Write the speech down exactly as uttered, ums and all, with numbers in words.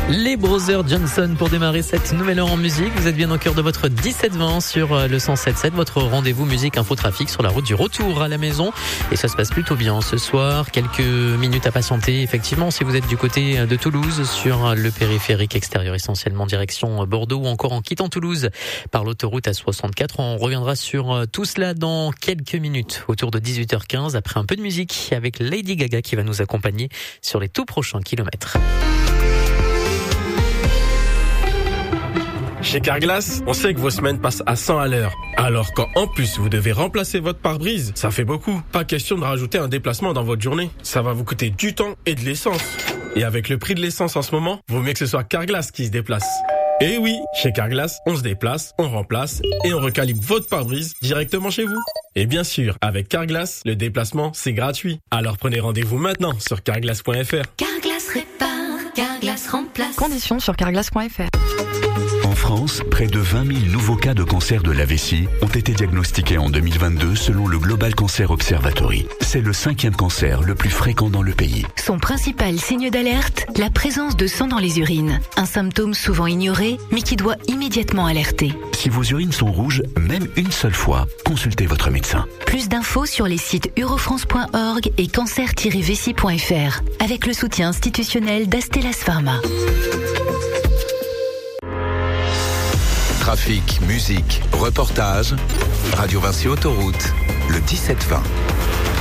Les Brothers Johnson pour démarrer cette nouvelle heure en musique. Vous êtes bien au cœur de votre dix-sept vingt sur le cent sept sept, votre rendez-vous musique info trafic sur la route du retour à la maison. Et ça se passe plutôt bien ce soir. Quelques minutes à patienter. Effectivement, si vous êtes du côté de Toulouse, sur le périphérique extérieur, essentiellement direction Bordeaux, ou encore en quittant Toulouse par l'autoroute A soixante-quatre. On reviendra sur tout cela dans quelques minutes, autour de dix-huit heures quinze, après un peu de musique avec Lady Gaga qui va nous accompagner sur les tout prochains kilomètres. Chez Carglass, on sait que vos semaines passent à cent à l'heure. Alors quand en plus vous devez remplacer votre pare-brise, ça fait beaucoup. Pas question de rajouter un déplacement dans votre journée. Ça va vous coûter du temps et de l'essence. Et avec le prix de l'essence en ce moment, vaut mieux que ce soit Carglass qui se déplace. Et oui, chez Carglass, on se déplace, on remplace et on recalibre votre pare-brise directement chez vous. Et bien sûr, avec Carglass, le déplacement, c'est gratuit. Alors prenez rendez-vous maintenant sur carglass point f r. Carglass répare, Carglass remplace. Conditions sur carglass point f r. En France, près de vingt mille nouveaux cas de cancer de la vessie ont été diagnostiqués en deux mille vingt-deux selon le Global Cancer Observatory. C'est le cinquième cancer le plus fréquent dans le pays. Son principal signe d'alerte, la présence de sang dans les urines. Un symptôme souvent ignoré, mais qui doit immédiatement alerter. Si vos urines sont rouges, même une seule fois, consultez votre médecin. Plus d'infos sur les sites eurofrance point org et cancer tiret vessie point f r, avec le soutien institutionnel d'Astellas Pharma. Trafic, musique, reportage, Radio Vinci Autoroute, le dix-sept vingt.